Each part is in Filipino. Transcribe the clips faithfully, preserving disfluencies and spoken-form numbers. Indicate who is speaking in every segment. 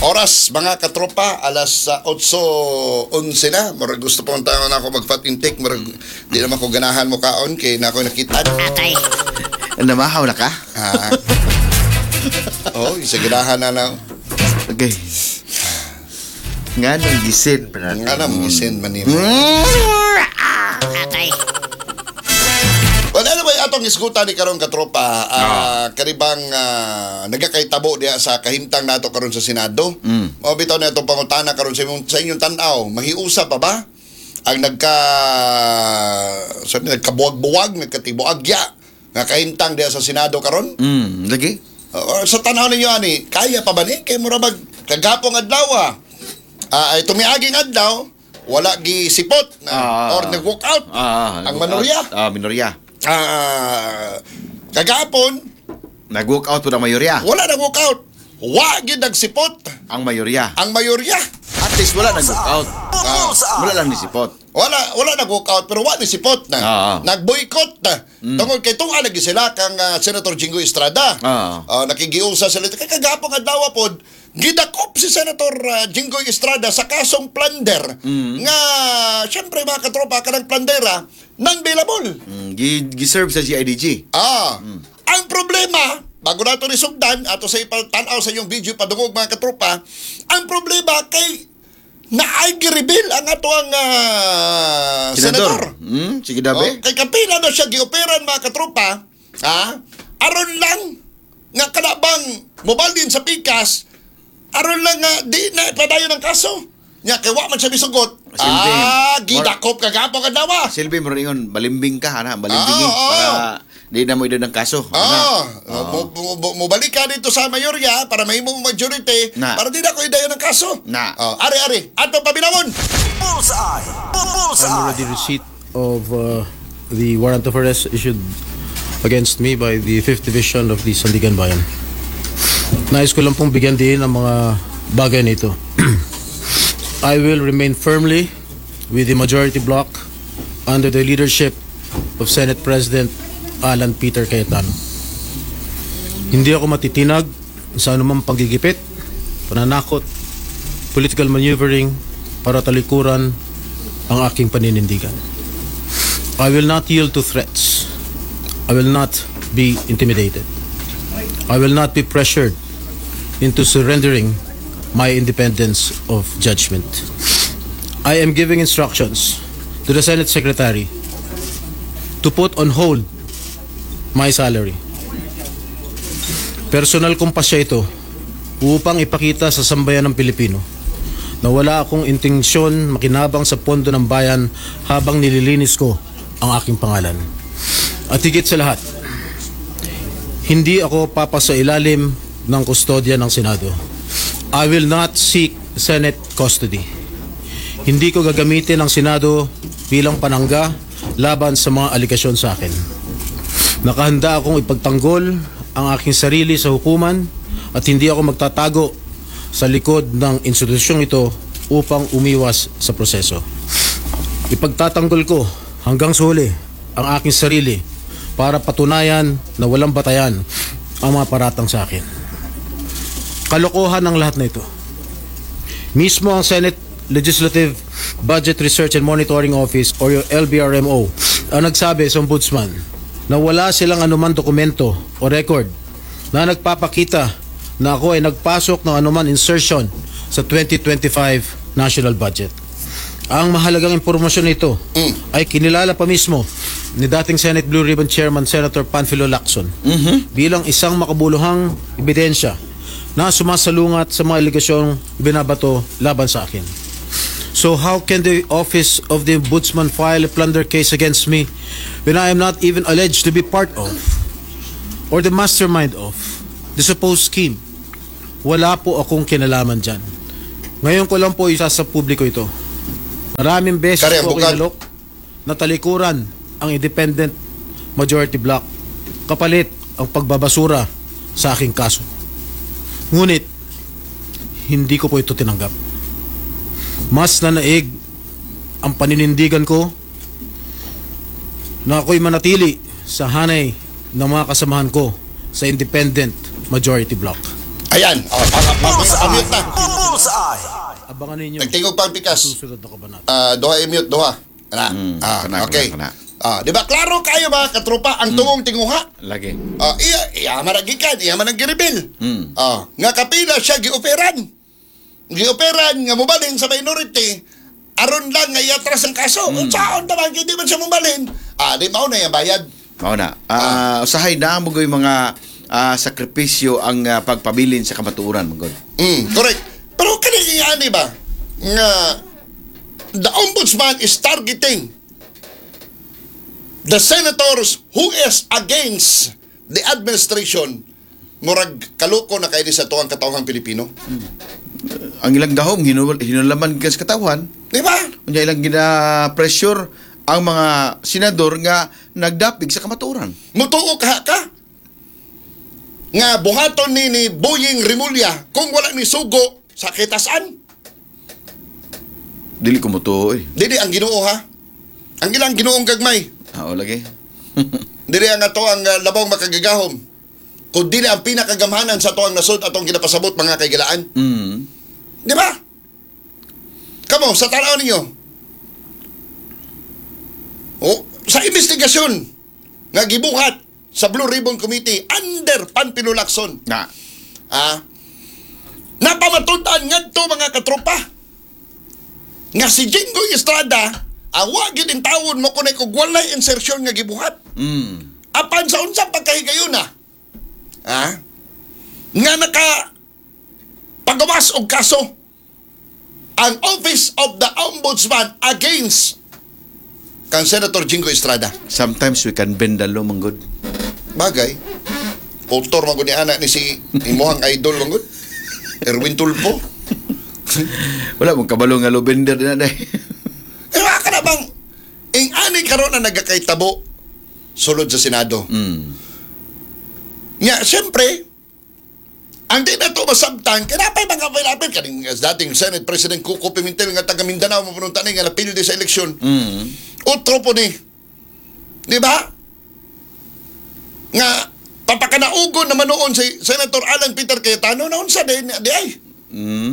Speaker 1: Oras, mga katropa, alas uh, eight eleven na. Murag gusto po ang tanong na ako mag-fat intake. Murag di naman ko ganahan mo kaon kay na ako nakita.
Speaker 2: Atay.
Speaker 3: Namahaw na ka?
Speaker 1: Ah. Oh, isa ganahan na na.
Speaker 3: Okay. Nga nang gisin.
Speaker 1: Nga na, mag-send man niyo.
Speaker 2: Atay.
Speaker 1: Well, anyway, atong isgutan ni karong katropa, uh, karibang uh, nagakaitabo diya sa kahimtang nato karon sa Senado.
Speaker 3: Mm.
Speaker 1: O bitaw na itong pangutana karon sa inyong, sa inyong tanaw, mahiusa pa ba ang nagka so, nagkabuwag-buwag, nagkatibuagya nga kahimtang diya sa Senado karon?
Speaker 3: Mm, lagi?
Speaker 1: Uh, sa tanaw ninyo ani, kaya pa ba ni kay murabag kagapong adlaw ah. Uh, ay tumiaging adlaw, wala gi sipot na
Speaker 3: Ah.
Speaker 1: or nag-walk out
Speaker 3: Ah,
Speaker 1: ang manorya.
Speaker 3: Ah, minorya.
Speaker 1: Ah, kagapon,
Speaker 3: Nag-walk out po ng mayorya.
Speaker 1: wala nag walk out. Wa gid nagsipot
Speaker 3: Ang mayorya.
Speaker 1: ang mayorya.
Speaker 3: At least wala nag-walk out.
Speaker 1: Ah,
Speaker 3: Wala lang nisipot.
Speaker 1: wala wala nag walk out pero wa ni sipot na.
Speaker 3: Ah.
Speaker 1: Nag-boycott na. Tungod kay tunga lagi sila kang ah, Senator Jingo Estrada.
Speaker 3: Ah.
Speaker 1: Ah, nakigiusa sila kay kagapon adlaw pod gidakop si Senator uh, Jingoy Estrada sa kasong plunder nga syempre mga katropa kanang plandera non-bailable.
Speaker 3: Mm, gi- Giserve sa G I D G.
Speaker 1: Ah, ang problema, bago na ito risugdan, ato sa ipatanaw sa iyong video padungog mga katropa, ang problema kay naay-reveal ang ato ang uh, senador.
Speaker 3: Hmm, sige
Speaker 1: Oh,
Speaker 3: dabe.
Speaker 1: kay kapila na siya gioperan mga katropa, ha? Aron lang nga kanabang mobile din sa pikas, aron lang nga di na ipadayon ng kaso. Nya kay wa man siya misugot.
Speaker 3: Silbi.
Speaker 1: Ah, gidakop kagapon kadawa.
Speaker 3: Silbi mo rin yun, balimbing ka, ana, balimbing
Speaker 1: Ah, oo.
Speaker 3: para di na mo idon ng kaso.
Speaker 1: Ah,
Speaker 3: Ana.
Speaker 1: mo, mo, mo, mo balik ka dito sa mayorya para mahimo mo majority
Speaker 3: Na.
Speaker 1: para di na ko idayon ng kaso.
Speaker 3: Na.
Speaker 1: Oh, ari ari, ato pabinawon.
Speaker 4: Bullseye!
Speaker 5: I'm
Speaker 4: Bullseye!
Speaker 5: already receipt of uh, the warrant of arrest issued against me by the fifth Division of the Sandigan Bayan. Nais ko lang pong bigyan din ang mga bagay nito. I will remain firmly with the majority bloc under the leadership of Senate President Alan Peter Cayetano. Hindi ako matitinag sa anumang panggigipit, pananakot, political maneuvering para talikuran ang aking paninindigan. I will not yield to threats. I will not be intimidated. I will not be pressured into surrendering my independence of judgment. I am giving instructions to the Senate Secretary to put on hold my salary. Personal kong pasya ito upang ipakita sa sambayan ng Pilipino na wala akong intensyon makinabang sa pondo ng bayan habang nililinis ko ang aking pangalan. At higit sa lahat, hindi ako papasailalim ng kustodya ng Senado. I will not seek Senate custody. Hindi ko gagamitin ang Senado bilang panangga laban sa mga aligasyon sa akin. Nakahanda akong ipagtanggol ang aking sarili sa hukuman at hindi ako magtatago sa likod ng institusyong ito upang umiwas sa proseso. Ipagtatanggol ko hanggang sa huli ang aking sarili para patunayan na walang batayan ang mga paratang sa akin. Kalokohan ang lahat na ito. Mismo ang Senate Legislative Budget Research and Monitoring Office o yung L B R M O ang nagsabi sa ombudsman na wala silang anuman dokumento o record na nagpapakita na ako ay nagpasok ng anuman insertion sa twenty twenty-five national budget. Ang mahalagang impormasyon nito mm. ay kinilala pa mismo ni dating Senate Blue Ribbon Chairman Senator Panfilo Lacson
Speaker 3: Mhm.
Speaker 5: bilang isang makabuluhang ebidensya na sumasalungat sa mga aligasyong binabato laban sa akin. So how can the office of the ombudsman file a plunder case against me when I am not even alleged to be part of or the mastermind of the supposed scheme? Wala po akong kinalaman dyan. Ngayon ko lang po isa sa publiko ito. Maraming beses
Speaker 1: Kari,
Speaker 5: po
Speaker 1: bukad.
Speaker 5: kinalok na talikuran ang independent majority bloc kapalit ang pagbabasura sa aking kaso. Ngunit, hindi ko po ito tinanggap. Mas nanaig ang paninindigan ko na ako'y manatili sa hanay ng mga kasamahan ko sa independent majority bloc.
Speaker 1: Ayan, oh, pang-mute na.
Speaker 5: Abangan ninyo
Speaker 1: Nagtingog pa ang pikas.
Speaker 5: susunod na kabanata.
Speaker 1: Ah, duha i-mute, duha. Ana.
Speaker 3: Mm,
Speaker 1: ah,
Speaker 3: kana,
Speaker 1: okay.
Speaker 3: kana, kana.
Speaker 1: Ah, di ba klaro kayo ba katropa ang tungong tinguha?
Speaker 3: Lagi.
Speaker 1: Ah, iya, iya man nagikan, iya man nagreveal.
Speaker 3: Mm.
Speaker 1: Ah, nga kapila siya gioperan. Gioperan nga mobalin sa minority. Aron lang nga iatras ang kaso. Mm. Unsaon naman hindi man siya mobalin. Ah, di mao na yung bayad.
Speaker 3: Mao na. Ah, usahay na mo gyud mga ah, sakripisyo ang ah, pagpabilin sa kamatuoran mangod.
Speaker 1: Mm, correct. Pero kani ani ba nga the ombudsman is targeting the senators who is against the administration. Murag kaluko na kaini sa tuwang katawhang Pilipino.
Speaker 3: Ang ilang gahom hinul- hinulaman ka sa katawan,
Speaker 1: Di ba?
Speaker 3: unya ilang gina-pressure ang mga senador nga nagdapig sa kamatuoran.
Speaker 1: Mutuo ka ka nga buhaton ni ni Boying Rimulya kung wala ni sugo sa kitasan.
Speaker 3: Dili ko mo to, eh.
Speaker 1: Dili ang Ginoo ha. Ang ilang Ginoong gagmay.
Speaker 3: Ah, o lagi.
Speaker 1: Dili ang ato ang uh, labong makagagahom. Kung dili ang pinakagamhanan sa tuwang nasod atong ginapasabot mga kaigilaan.
Speaker 3: mm.
Speaker 1: Di ba? Kamo, sa tanaw ninyo. Oh, sa investigasyon nga gibuhat sa Blue Ribbon Committee under Panpino Lacson.
Speaker 3: Na.
Speaker 1: Ah, napamatutan ngadto mga katropa nga si Jingo Estrada awa gyud in tawon mo kunay kog walay insertion nga gibuhat
Speaker 3: Mm.
Speaker 1: apan sa unsang pagkahigayon na ah nga naka pagawas og kaso ang Office of the Ombudsman against kang Senator Jingo Estrada.
Speaker 3: Sometimes we can bend the law, manggod.
Speaker 1: Bagay. Kultor magud ni anak ni si imuhang idol magud. Erwin Tulfo.
Speaker 3: Wala mong kabalo nga law bender na day.
Speaker 1: Eh, ka na bang ing ani karon na nagakaitabo sulod sa Senado.
Speaker 3: mm.
Speaker 1: Nya, siyempre, ang di na ito masabtan, kanapay mga pilapil, kaning uh, dating Senate President Coco Pimentel nga taga Mindanao, mapununta na nga napildi sa eleksyon.
Speaker 3: Mm.
Speaker 1: Utro po ni. Di ba? Nga, papakanaugon naman noon si Senator Alan Peter Cayetano, noon sa din, di ay.
Speaker 3: Mm.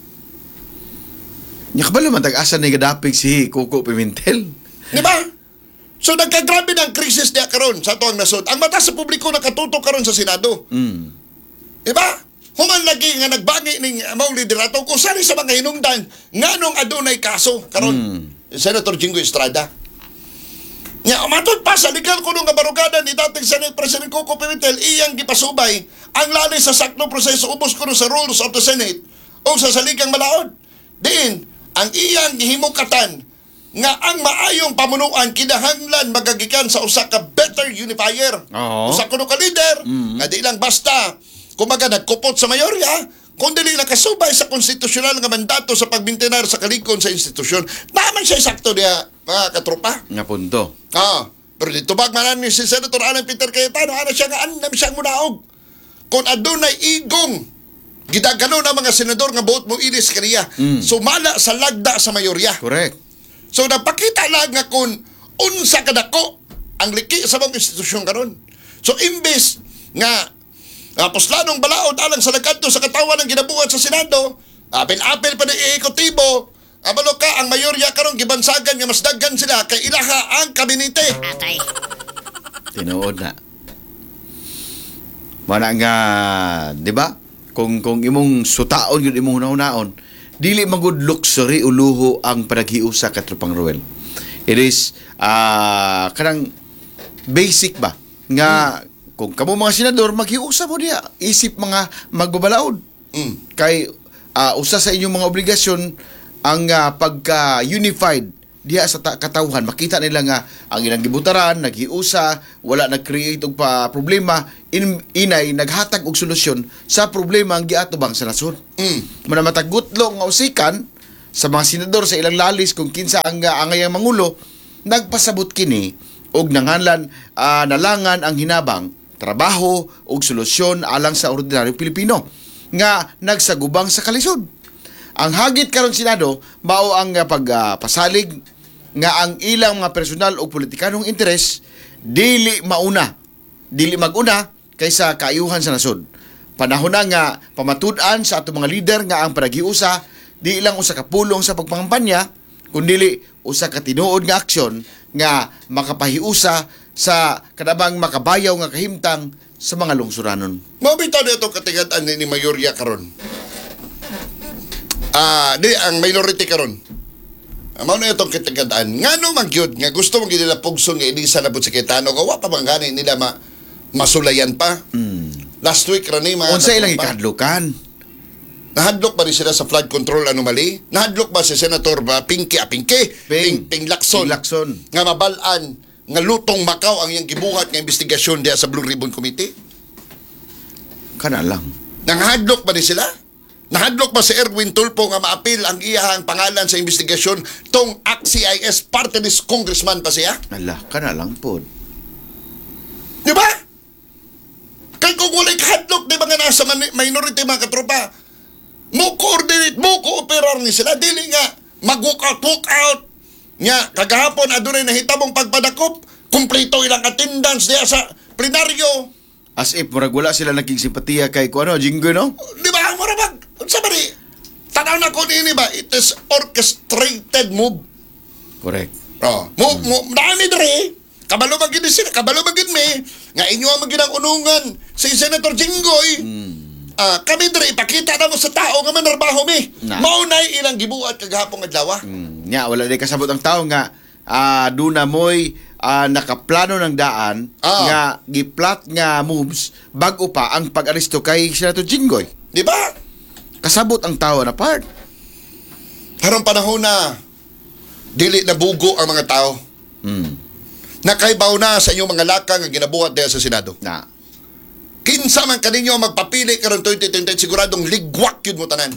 Speaker 3: Nya kabalo man tag-asa ni gadapig si Coco Pimentel.
Speaker 1: Di ba? So, nagkagrabe ng krisis niya karon sa tuwang nasod. Ang mata sa publiko nakatutok karon sa Senado.
Speaker 3: Mm.
Speaker 1: Di ba? Human lagi nga nagbangi ning among liderato kung saan sa mga hinungdan nga nung adunay kaso karon Senator Jingo Estrada. Nya umatod pa sa legal kuno nga barugada ni dating Senate President Coco Pimentel iyang gipasubay ang lali sa sakto proseso ubos kuno sa rules of the Senate o sa saligang malaod. Diin ang iyang gihimukatan nga ang maayong pamunuan kinahanglan magagikan sa usa ka better unifier.
Speaker 3: Oo.
Speaker 1: Usa kuno ka leader nga di lang basta kumaga nagkupot sa mayorya, kung dili nakasubay sa konstitusyonal nga mandato sa pagbintenar sa kalikon sa institusyon. Naman siya sakto niya, mga katropa.
Speaker 3: Nga punto.
Speaker 1: Ah, pero dito bagmanan ni si Senator Alan Peter Cayetano, ano siya nga anam siyang munaog. Kung adunay igong gidagano na mga senador nga buot mo inis kaniya,
Speaker 3: Mm.
Speaker 1: sumala sa lagda sa mayorya.
Speaker 3: Correct.
Speaker 1: So napakita lang nga kung unsa kadako ang liki sa mga institusyon karon. So imbes nga tapos lanong balaod alang sa nagkadto sa katawan ng ginabuhat sa Senado, apil-apil pa ng ekotibo, abalo ka ang mayorya karon gibansagan nga mas daghan sila kay ilaha ang kabinete.
Speaker 3: Tinuod na. Mana nga, di ba? Kung kung imong sutaon yun imong hunaon, dili magud luxury uluho ang panaghiusa ka Tropang Ruel. It is ah kanang basic ba nga kung kamo mga senador maghiusa mo diya isip mga magbabalaod.
Speaker 1: Mm.
Speaker 3: Kay ah, usa sa inyong mga obligasyon ang ah, pagka-unified diha sa ta- katawhan. Makita nila nga ang ilang gibutaran, naghiusa, wala nag-create og pa problema, in, inay naghatag og solusyon sa problema ang giatubang sa nasod.
Speaker 1: Mm.
Speaker 3: Muna matagutlo nga usikan sa mga senador sa ilang lalis kung kinsa ang ah, angayang mangulo, nagpasabot kini og nanganlan ah, nalangan ang hinabang trabaho ug solusyon alang sa ordinaryong Pilipino nga nagsagubang sa kalisod. Ang hagit karon Senado mao ang uh, pagpasalig uh, nga ang ilang mga personal o politikanong interes dili mauna, dili maguna kaysa kaayuhan sa nasod. panahon na nga pamatud-an sa atong mga leader nga ang panagiusa di lang usa ka pulong sa pagpangampanya kundi usa ka tinuod nga aksyon nga makapahiusa sa kanabang makabayaw nga kahimtang sa mga lungsuranon.
Speaker 1: Mabitaw na itong katigatan ni Mayorya karon. Ah, di ang minority karon. Amo na itong katigatan. Ngano man gyud nga gusto mong nila pugson nga Elisa na sa Cayetano kawa pa man gani nila ma masulayan pa.
Speaker 3: Mm.
Speaker 1: Last week ra ni mga
Speaker 3: Unsa ilang
Speaker 1: katropa.
Speaker 3: ikadlukan?
Speaker 1: Nahadlok ba rin sila sa flood control anomaly? Nahadlok ba si Senator ba Pinky ah, Pinky?
Speaker 3: Ping.
Speaker 1: Ping, Ping Lacson.
Speaker 3: Ping Lacson.
Speaker 1: Nga mabalaan nga lutong Macau ang iyang gibuhat nga investigasyon diya sa Blue Ribbon Committee?
Speaker 3: Kana lang.
Speaker 1: Nangahadlok ba ni sila? Nahadlok ba si Erwin Tulfo nga maapil ang iyahang pangalan sa investigasyon tong A C C I S parte ni congressman pa siya?
Speaker 3: Ala, kana lang pod.
Speaker 1: Di ba? Kaya kung wala'y kahadlok, di ba nga nasa man- minority mga katropa, mo coordinate, mo kooperar ni sila, dili nga mag-walk out, walk out. Nga, kagahapon, adunay nahitabong pagpadakop, kumpleto ilang attendance diya sa plenaryo.
Speaker 3: As if murag wala sila naging simpatiya kay kuano Jinggoy no?
Speaker 1: Di ba? Mura ba? Sa ba ni? Tanaw na ko nini ba? It is orchestrated move.
Speaker 3: Correct.
Speaker 1: Oh, mo mo dami dre. Kabalo magid sila, kabalo magid me. Nga inyo ang maginang unungan si Senator Jinggoy. Ah, kami dre ipakita na mo sa tao nga manarbaho mi.
Speaker 3: Na.
Speaker 1: Maunay ilang gibuat kagahapon adlaw.
Speaker 3: Mm, nya wala di kasabot ang tao nga ah duna moy ah, nakaplano ng daan
Speaker 1: Ah.
Speaker 3: nga giplat nga moves bago pa ang pag-aresto kay Senator Jinggoy.
Speaker 1: Di ba?
Speaker 3: Kasabot ang tao na part.
Speaker 1: Harong panahon na dili na bugo ang mga tao.
Speaker 3: Mm.
Speaker 1: Nakaibaw na sa inyong mga lakang nga ginabuhat diya sa Senado.
Speaker 3: Na.
Speaker 1: Kinsa man kaninyo magpapili karon twenty twenty siguradong ligwak yun mo tanan.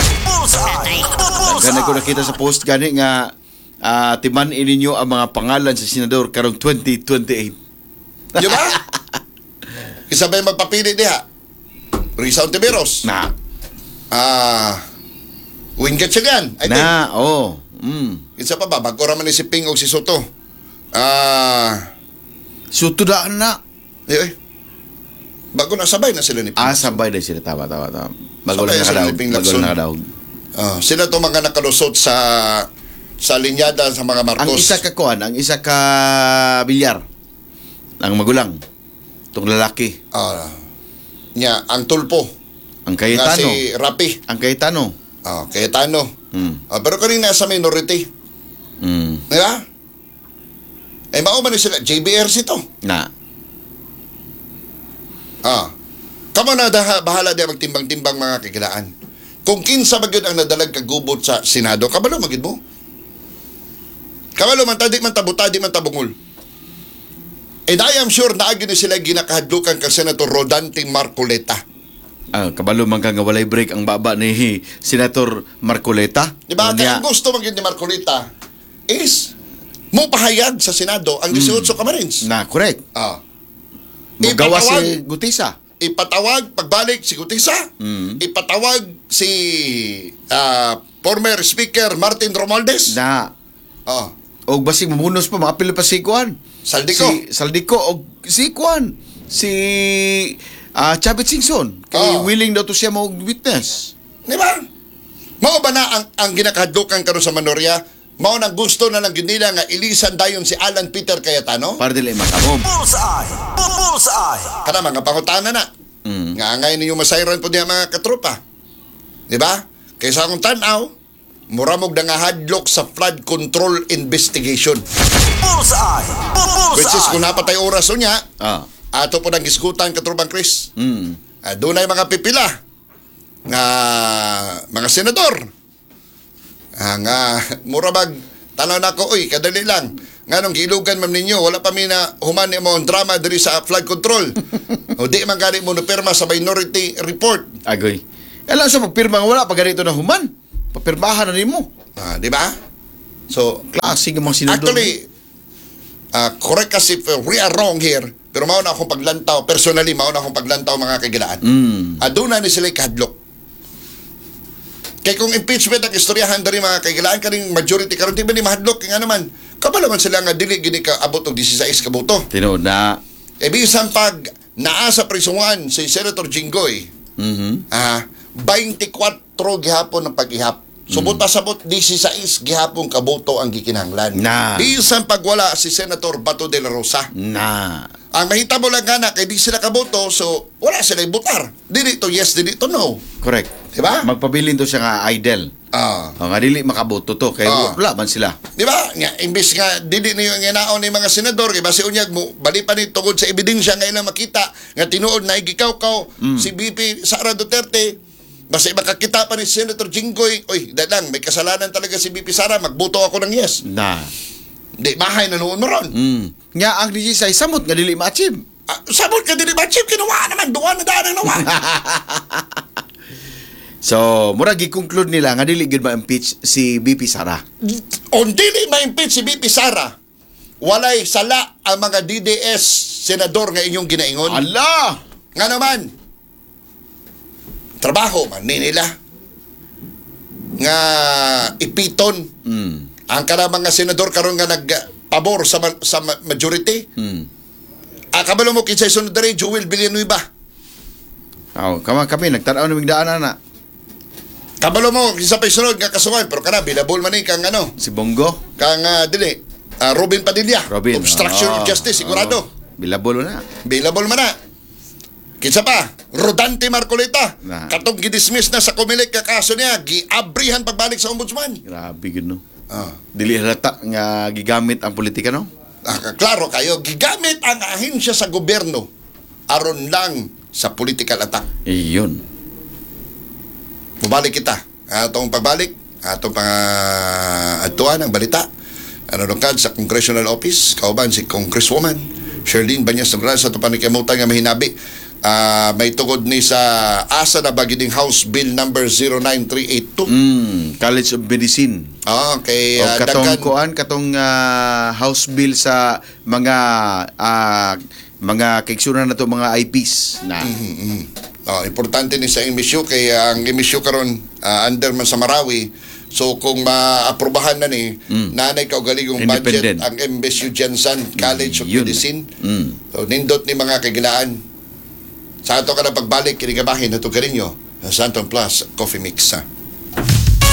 Speaker 3: Gana ko nakita sa post gani nga ah, timan-in ninyo ang mga pangalan sa senador karong twenty twenty-eight.
Speaker 1: Di ba? Isa ba yung magpapili diha? Risa Ontiveros.
Speaker 3: Na.
Speaker 1: Ah, Wingate Sigan. I think.
Speaker 3: Na, oh. Mm.
Speaker 1: Kinsa pa ba? Bago raman ni si Ping o si Soto. Ah,
Speaker 3: Sutudaan na.
Speaker 1: di eh. Bago na sabay na sila ni Ping.
Speaker 3: Ah, sabay na sila. Tama, tama, tama. Bago
Speaker 1: Sabay
Speaker 3: lang
Speaker 1: sila
Speaker 3: nakadaog.
Speaker 1: ni Ping
Speaker 3: Bago
Speaker 1: Lacson.
Speaker 3: lang nakadaog.
Speaker 1: Ah, sila to mga nakalusot sa sa linyada sa mga Marcos.
Speaker 3: Ang isa ka kuan, ang isa ka bilyar. Ang magulang. Itong lalaki.
Speaker 1: Ah, nya ang Tulpo.
Speaker 3: Ang
Speaker 1: Nga
Speaker 3: Cayetano.
Speaker 1: si Rapi.
Speaker 3: Ang Cayetano.
Speaker 1: Ah, Cayetano.
Speaker 3: Hmm.
Speaker 1: Ah, pero kanina sa minority.
Speaker 3: Hmm.
Speaker 1: Di ba? Eh, mauman ni sila. J B R C to.
Speaker 3: Na.
Speaker 1: Ah. Kamo na daha, bahala di magtimbang-timbang mga kagilaan. Kung kinsa bagid ang nadalag kagubot sa Senado, kabalo magid mo. Kabalo man tadi man tabuta di man tabungol. And I am sure na agad sila ginakahadlukan kang Senator Rodante Marcoleta.
Speaker 3: Ah, kabalo man ka nga walay break ang baba ni Senator Marcoleta.
Speaker 1: Di ba? Kaya
Speaker 3: Unya,
Speaker 1: ang gusto magid ni Marcoleta is mo pahayag sa Senado ang eighteen Camarines.
Speaker 3: Na, correct.
Speaker 1: Ah.
Speaker 3: Magawa
Speaker 1: Ipatawag-
Speaker 3: si Gutisa.
Speaker 1: Ipatawag pagbalik si Gutisa.
Speaker 3: Mm.
Speaker 1: Ipatawag si ah, former Speaker Martin Romualdez.
Speaker 3: Na.
Speaker 1: Oh,
Speaker 3: Og basig mamunos pa, maapil pa si Kuan.
Speaker 1: Saldico.
Speaker 3: Si Saldico og si Kuan. Si ah Chavit Singson. Kay
Speaker 1: Oh.
Speaker 3: willing daw to siya mo witness.
Speaker 1: Di ba? Mao ba na ang, ang ginakahadlukan karon sa Manoria? Mao nang gusto na lang yun nila nga ilisan dayon si Alan Peter Cayetano?
Speaker 3: Para dili makamom.
Speaker 2: Bullseye! Bullseye!
Speaker 1: Kana mga pangutana na.
Speaker 3: Mm.
Speaker 1: Nga angay ninyo masayran po diya mga katropa. Di ba? Kaysa akong tanaw, muramog na nga hadlok sa flood control investigation.
Speaker 2: Bullseye!
Speaker 1: Which is kung
Speaker 2: Bullseye!
Speaker 1: napatay oras o niya,
Speaker 3: Ah.
Speaker 1: ato po nang gisgutan katrupang Chris.
Speaker 3: Mm.
Speaker 1: Ah, doon ay mga pipila nga mga senador. Ah, nga murabag tanaw na ko, uy, kadali lang. Nga nung gilugan man ninyo, wala pa mi na human mo ang drama diri sa flood control. O di man gani mo pirma sa minority report.
Speaker 3: Agoy. Alam sa pagpirma nga wala pag ganito na human. Papirmahan na nimo.
Speaker 1: Ah, di ba? So,
Speaker 3: Klase ng mga sinudor.
Speaker 1: actually, ah, correct us if uh, we are wrong here, pero mao na akong paglantaw, personally, mao na akong paglantaw mga kagilaan.
Speaker 3: Mm.
Speaker 1: Aduna ni sila kahadlok. Kaya kung impeachment ang istoryahan dari mga kaigilaan kaning majority karon di ba ni mahadlok nga naman. Kabalo man sila nga dili gini ka abot og sixteen ka boto.
Speaker 3: Tinuod na.
Speaker 1: E bisan pag naa sa prisungan si Senator Jinggoy
Speaker 3: Mhm.
Speaker 1: Ah, twenty-four gihapon ang pag-ihap. So buta-sabot sixteen gihapon kaboto ang gikinahanglan.
Speaker 3: Na.
Speaker 1: Bisan pagwala si Senator Bato de la Rosa.
Speaker 3: Na.
Speaker 1: Ang mahitabo lang nga na kay di sila kaboto, so wala sila ibutar. Dili to yes, dili to no.
Speaker 3: Correct.
Speaker 1: Diba?
Speaker 3: Magpabilin to siya nga idol.
Speaker 1: Ah.
Speaker 3: O nga dili makaboto to kay
Speaker 1: Ah.
Speaker 3: wala man sila.
Speaker 1: Di ba? Nga, imbis nga, dili niyo nga naon ni mga senador, kay basi unyag mo, bali pa ni tungod sa ebidensya nga ilang makita, nga tinuod na igikaw-kaw si B P Sara Duterte, basi makakita pa ni Senator Jinggoy, oy, dalang, may kasalanan talaga si B P Sara, magboto ako ng yes.
Speaker 3: Na.
Speaker 1: Di, bahay na noon mo ron.
Speaker 3: Mm. Nga ang D J say samot nga dili ma-achieve.
Speaker 1: Ah, sabot ka dili ba, Chief? Kinuha naman, duwa na daan nawa.
Speaker 3: So, mura gi-conclude nila nga dili gid ma-impeach si B P Sara.
Speaker 1: On dili ma-impeach si B P Sara, walay sala ang mga D D S senador nga inyong ginaingon.
Speaker 3: Allah!
Speaker 1: Nga naman, trabaho man ni nila nga ipiton
Speaker 3: Mm.
Speaker 1: ang kana mga senador karon nga nagpabor sa ma- sa ma- majority.
Speaker 3: Mm.
Speaker 1: Ah, kabalo mo kinsay sunod diri Joel Villanueva.
Speaker 3: Aw, kama kami nagtanaw naming daan na
Speaker 1: Kabalo mo kinsa pay sunod nga kasuhan pero kana bilabol man ni kang ano,
Speaker 3: si Bongo,
Speaker 1: kang ah, dili ah, Robin Padilla.
Speaker 3: Robin.
Speaker 1: Obstruction of
Speaker 3: Ah,
Speaker 1: justice sigurado.
Speaker 3: ah, bilabol na.
Speaker 1: Bilabol man na. Kinsa pa? Rodante Marcoleta.
Speaker 3: Na.
Speaker 1: Katong gidismiss na sa Comelec ka kaso niya, giabrihan pagbalik sa ombudsman.
Speaker 3: Grabe gid no.
Speaker 1: Ah.
Speaker 3: Dili halata nga gigamit ang politika no.
Speaker 1: Ah, klaro kayo, gigamit ang ahensya sa gobyerno aron lang sa political attack.
Speaker 3: Iyon.
Speaker 1: Mubalik kita. Atong pagbalik, atong pang uh, atuan ang balita. Ano lungkad sa Congressional Office, kauban si Congresswoman Sherlyn Banyas Nogales sa tupan ni Kamutan nga mahinabi. Ah, may tugod ni sa asa na bagiding House Bill number zero nine three eight two.
Speaker 3: Mm, College of Medicine.
Speaker 1: Ah, kay
Speaker 3: O
Speaker 1: uh,
Speaker 3: katong
Speaker 1: daghan-
Speaker 3: kuan katong ah, house bill sa mga ah, mga kaiksunan na to mga I Ps na.
Speaker 1: Mm. Oh, importante ni sa emisyo kay uh, ang emisyo karon uh, under man sa Marawi. So kung maaprubahan na ni nanay kaugalingong budget
Speaker 3: Independent.
Speaker 1: ang M B S U Jensen College of
Speaker 3: Yun.
Speaker 1: Medicine.
Speaker 3: Mm.
Speaker 1: So nindot ni mga kagilaan. Sa ato ka na pagbalik kinigabahin na to karinyo. Sa Santon Plus Coffee Mix. Ha?